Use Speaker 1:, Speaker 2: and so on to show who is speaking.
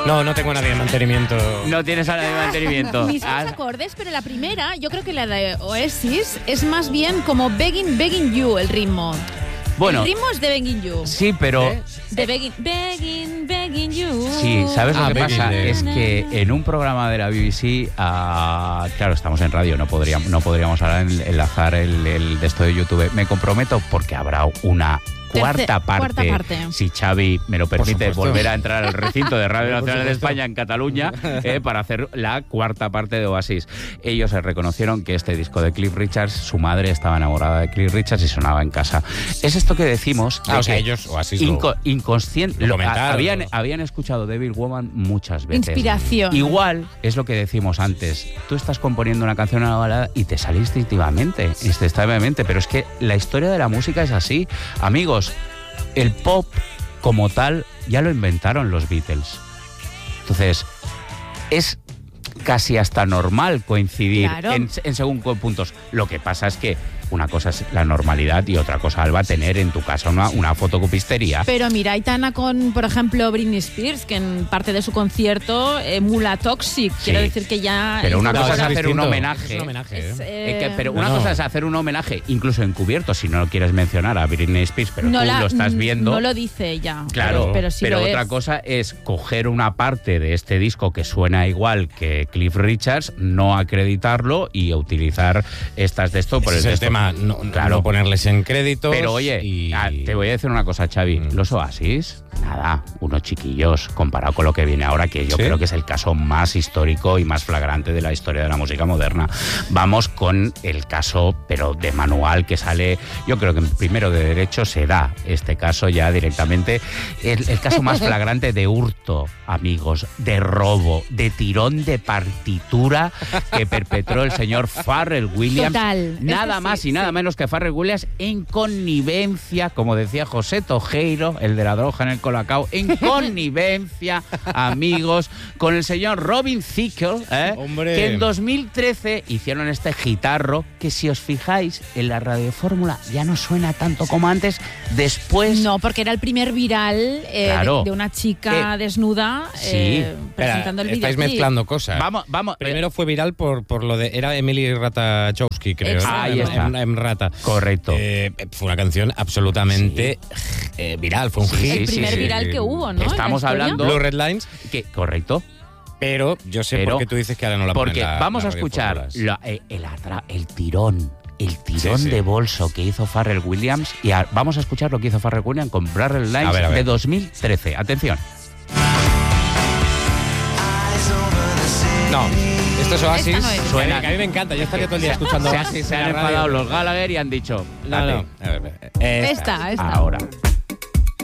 Speaker 1: No tengo a nadie de mantenimiento.
Speaker 2: No tienes a nadie de mantenimiento.
Speaker 3: Mis acordes, pero la primera, yo creo que la de Oasis es más bien como Begging You, el ritmo.
Speaker 2: Bueno,
Speaker 3: el ritmo es de Begging You.
Speaker 2: sí, pero...
Speaker 3: De Begging You.
Speaker 2: Sí, ¿sabes lo que
Speaker 1: Begging
Speaker 2: pasa?
Speaker 1: de-
Speaker 2: Es que en un programa de la BBC, claro, estamos en radio, no podríamos ahora enlazar el de esto de YouTube. Me comprometo porque habrá una cuarta parte. Si Xavi me lo permite,
Speaker 1: supuesto.
Speaker 2: volver a entrar al recinto de Radio
Speaker 1: Por
Speaker 2: Nacional de
Speaker 1: supuesto.
Speaker 2: España en Cataluña para hacer la cuarta parte de Oasis. Ellos se reconocieron que este disco de Cliff Richards, su madre estaba enamorada de Cliff Richards y sonaba en casa. Es esto que decimos.
Speaker 1: O sea, ellos Oasis
Speaker 2: inconsciente.
Speaker 1: lo comentaron.
Speaker 2: Habían escuchado Devil Woman muchas veces.
Speaker 3: Inspiración.
Speaker 2: Igual es lo que decimos antes. Tú estás componiendo una canción, una balada y te sale instintivamente, pero es que la historia de la música es así. Amigos, el pop como tal ya lo inventaron los Beatles. Entonces, es casi hasta normal coincidir
Speaker 3: Claro.
Speaker 2: en según qué puntos. Lo que pasa es que una cosa es la normalidad y otra cosa, Alba, tener en tu casa una fotocopistería.
Speaker 3: Pero mira, Aitana con, por ejemplo, Britney Spears, que en parte de su concierto emula Toxic.
Speaker 2: Sí.
Speaker 3: Quiero decir que ya...
Speaker 2: Pero una
Speaker 1: No,
Speaker 2: cosa
Speaker 1: eso
Speaker 2: es
Speaker 1: es
Speaker 2: hacer un
Speaker 1: distinto.
Speaker 2: homenaje.
Speaker 1: Es un homenaje,
Speaker 3: Es,
Speaker 2: Pero
Speaker 1: No,
Speaker 2: una
Speaker 1: no.
Speaker 2: cosa es hacer un homenaje, incluso encubierto, si no lo quieres mencionar a Britney Spears, pero tú lo estás viendo.
Speaker 3: No lo dice ella.
Speaker 2: Claro,
Speaker 3: pero sí lo
Speaker 2: otra
Speaker 3: es.
Speaker 2: cosa es coger una parte de este disco que suena igual que Cliff Richards, no acreditarlo y utilizar estas de esto por
Speaker 1: Ese es el
Speaker 2: texto.
Speaker 1: tema, no ponerles en créditos.
Speaker 2: Pero oye, te voy a decir una cosa, Xavi. Los Oasis, nada, unos chiquillos comparado con lo que viene ahora, que yo
Speaker 1: ¿Sí?
Speaker 2: creo que es el caso más histórico y más flagrante de la historia de la música moderna. Vamos con el caso, pero de manual, que sale, yo creo que en primero de derecho se da este caso ya directamente. El caso más flagrante de hurto, amigos, de robo, de tirón de partitura que perpetró el señor Pharrell Williams.
Speaker 3: Total.
Speaker 2: Nada
Speaker 3: Este
Speaker 2: más
Speaker 3: sí,
Speaker 2: y nada
Speaker 3: sí.
Speaker 2: menos que Pharrell Williams en connivencia, como decía José Tojeiro, el de la droga en el Colacao, en connivencia, amigos, con el señor Robin Thicke,
Speaker 1: Hombre.
Speaker 2: que en 2013 hicieron este gitarro que, si os fijáis, en la radiofórmula ya no suena tanto como antes. Después...
Speaker 3: No, porque era el primer viral
Speaker 2: Claro.
Speaker 3: de una chica desnuda
Speaker 2: sí.
Speaker 3: presentando el vídeo.
Speaker 1: Estáis mezclando cosas.
Speaker 2: Vamos.
Speaker 1: Primero fue viral por lo de... Era Emily Ratajkowski, creo.
Speaker 3: Exacto.
Speaker 2: Ahí está.
Speaker 1: En Rata.
Speaker 2: Correcto.
Speaker 1: Fue una canción absolutamente viral. Fue un
Speaker 2: Sí,
Speaker 1: hit.
Speaker 3: El
Speaker 2: sí,
Speaker 3: primer
Speaker 2: sí.
Speaker 3: viral que hubo, ¿no?
Speaker 2: Estamos
Speaker 3: En la historia.
Speaker 2: hablando-
Speaker 1: Blue Red Lines,
Speaker 2: Correcto.
Speaker 1: pero yo sé
Speaker 2: Pero-
Speaker 1: por qué tú dices que ahora no la
Speaker 2: Porque
Speaker 1: ponen
Speaker 2: vamos a
Speaker 1: las
Speaker 2: escuchar
Speaker 1: radiofórmulas.
Speaker 2: el tirón
Speaker 1: Sí.
Speaker 2: de bolso que hizo Pharrell Williams y vamos a escuchar lo que hizo Pharrell Williams con Blue Red Lines
Speaker 1: A ver.
Speaker 2: de 2013. Atención.
Speaker 1: No, esto es Oasis.
Speaker 3: Esta no es.
Speaker 2: Suena-
Speaker 1: Que a mí me encanta. Yo estaría todo el día escuchando Oasis.
Speaker 2: se
Speaker 1: en
Speaker 2: han
Speaker 1: la radio.
Speaker 2: enfadado los Gallagher y han dicho...
Speaker 1: No, no.
Speaker 2: "Date".
Speaker 1: A ver,
Speaker 3: Esta.
Speaker 2: Ahora.